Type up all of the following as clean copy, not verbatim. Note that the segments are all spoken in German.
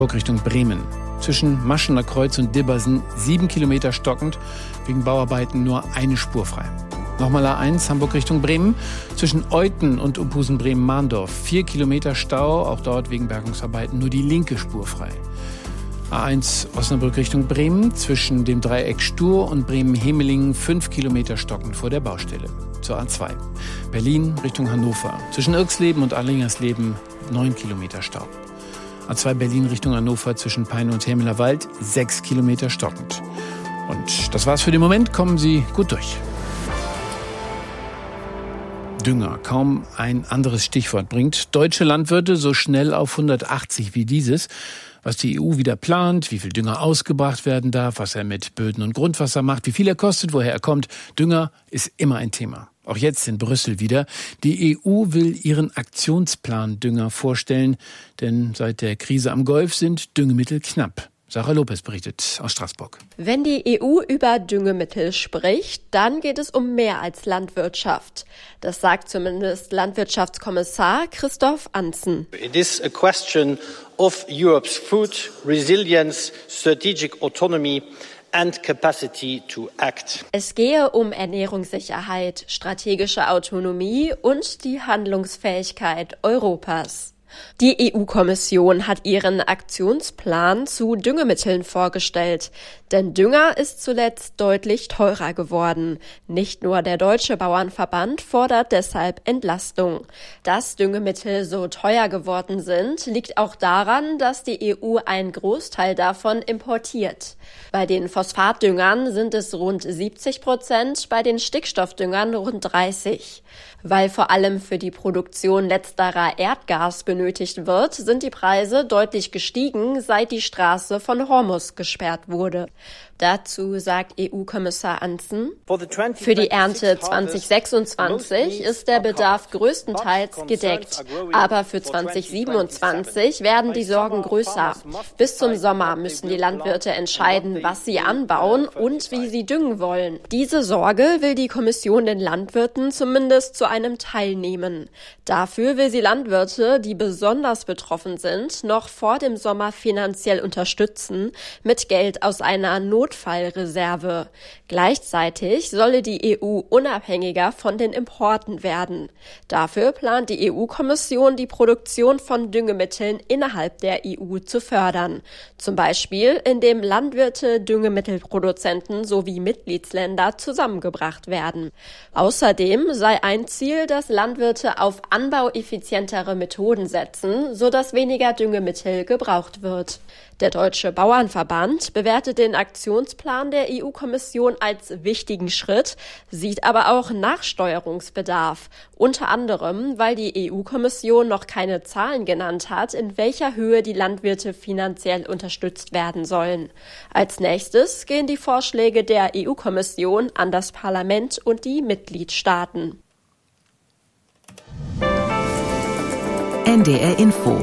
Richtung Bremen. Zwischen Maschener Kreuz und Dibbersen 7 Kilometer stockend, wegen Bauarbeiten nur eine Spur frei. Nochmal A1 Hamburg Richtung Bremen. Zwischen Euthen und Opusen-Bremen-Mahndorf 4 Kilometer Stau, auch dort wegen Bergungsarbeiten nur die linke Spur frei. A1 Osnabrück Richtung Bremen. Zwischen dem Dreieck Stur und Bremen-Hemelingen 5 Kilometer stockend vor der Baustelle. Zur A2 Berlin Richtung Hannover. Zwischen Irxleben und Allingersleben 9 Kilometer Stau. A2 Berlin Richtung Hannover zwischen Peine und Hämeler Wald 6 Kilometer stockend. Und das war's für den Moment. Kommen Sie gut durch. Dünger, kaum ein anderes Stichwort bringt deutsche Landwirte so schnell auf 180 wie dieses. Was die EU wieder plant, wie viel Dünger ausgebracht werden darf, was er mit Böden und Grundwasser macht, wie viel er kostet, woher er kommt. Dünger ist immer ein Thema. Auch jetzt in Brüssel wieder. Die EU will ihren Aktionsplan Dünger vorstellen, denn seit der Krise am Golf sind Düngemittel knapp. Sarah Lopez berichtet aus Straßburg. Wenn die EU über Düngemittel spricht, dann geht es um mehr als Landwirtschaft. Das sagt zumindest Landwirtschaftskommissar Christoph Antzen. It is a question of Europe's food resilience, strategic autonomy and capacity to act. Es gehe um Ernährungssicherheit, strategische Autonomie und die Handlungsfähigkeit Europas. Die EU-Kommission hat ihren Aktionsplan zu Düngemitteln vorgestellt. Denn Dünger ist zuletzt deutlich teurer geworden. Nicht nur der Deutsche Bauernverband fordert deshalb Entlastung. Dass Düngemittel so teuer geworden sind, liegt auch daran, dass die EU einen Großteil davon importiert. Bei den Phosphatdüngern sind es rund 70%, bei den Stickstoffdüngern rund 30%. Weil vor allem für die Produktion letzterer Erdgas benötigt wird, sind die Preise deutlich gestiegen, seit die Straße von Hormuz gesperrt wurde. Dazu sagt EU-Kommissar Antzen: Für die Ernte 2026 ist der Bedarf größtenteils gedeckt. Aber für 2027 werden die Sorgen größer. Bis zum Sommer müssen die Landwirte entscheiden, was sie anbauen und wie sie düngen wollen. Diese Sorge will die Kommission den Landwirten zumindest zu einem Teil nehmen. Dafür will sie Landwirte, die besonders betroffen sind, noch vor dem Sommer finanziell unterstützen mit Geld aus einer Notfallreserve. Gleichzeitig solle die EU unabhängiger von den Importen werden. Dafür plant die EU-Kommission, die Produktion von Düngemitteln innerhalb der EU zu fördern. Zum Beispiel, indem Landwirte, Düngemittelproduzenten sowie Mitgliedsländer zusammengebracht werden. Außerdem sei ein Ziel, dass Landwirte auf anbaueffizientere Methoden setzen, sodass weniger Düngemittel gebraucht wird. Der Deutsche Bauernverband bewertet den Aktionsplan der EU-Kommission als wichtigen Schritt, sieht aber auch Nachsteuerungsbedarf. Unter anderem, weil die EU-Kommission noch keine Zahlen genannt hat, in welcher Höhe die Landwirte finanziell unterstützt werden sollen. Als nächstes gehen die Vorschläge der EU-Kommission an das Parlament und die Mitgliedstaaten. NDR Info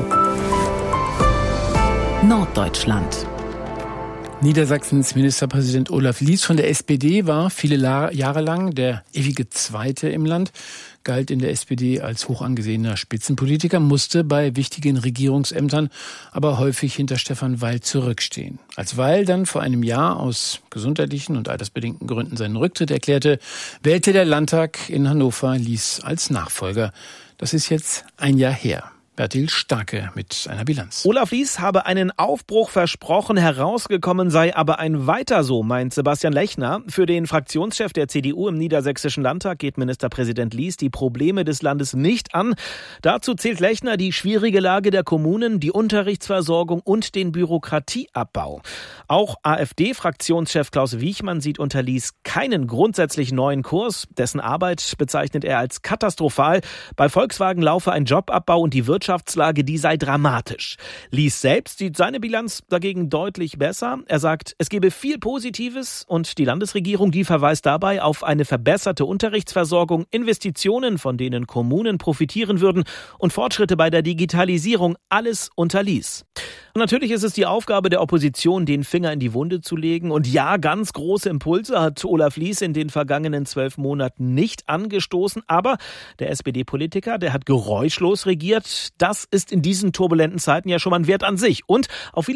Norddeutschland. Niedersachsens Ministerpräsident Olaf Lies von der SPD war viele Jahre lang der ewige Zweite im Land, galt in der SPD als hoch angesehener Spitzenpolitiker, musste bei wichtigen Regierungsämtern aber häufig hinter Stefan Weil zurückstehen. Als Weil dann vor einem Jahr aus gesundheitlichen und altersbedingten Gründen seinen Rücktritt erklärte, wählte der Landtag in Hannover Lies als Nachfolger. Das ist jetzt ein Jahr her. Bertil Starke mit einer Bilanz. Olaf Lies habe einen Aufbruch versprochen, herausgekommen sei aber ein Weiter so, meint Sebastian Lechner. Für den Fraktionschef der CDU im Niedersächsischen Landtag geht Ministerpräsident Lies die Probleme des Landes nicht an. Dazu zählt Lechner die schwierige Lage der Kommunen, die Unterrichtsversorgung und den Bürokratieabbau. Auch AfD-Fraktionschef Klaus Wiechmann sieht unter Lies keinen grundsätzlich neuen Kurs. Dessen Arbeit bezeichnet er als katastrophal. Bei Volkswagen laufe ein Jobabbau und die Wirtschaftslage, die sei dramatisch. Lies selbst sieht seine Bilanz dagegen deutlich besser. Er sagt, es gebe viel Positives und die Landesregierung, die verweist dabei auf eine verbesserte Unterrichtsversorgung, Investitionen, von denen Kommunen profitieren würden und Fortschritte bei der Digitalisierung, alles unter Lies. Und natürlich ist es die Aufgabe der Opposition, den Finger in die Wunde zu legen. Und ja, ganz große Impulse hat Olaf Lies in den vergangenen 12 Monaten nicht angestoßen. Aber der SPD-Politiker, der hat geräuschlos regiert. Das ist in diesen turbulenten Zeiten ja schon mal ein Wert an sich. Und auf viele